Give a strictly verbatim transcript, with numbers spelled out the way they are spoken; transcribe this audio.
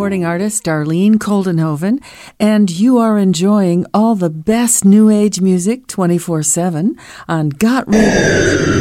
recording artist Darlene Koldenhoven, and you are enjoying all the best New Age music twenty-four seven on Got Radio.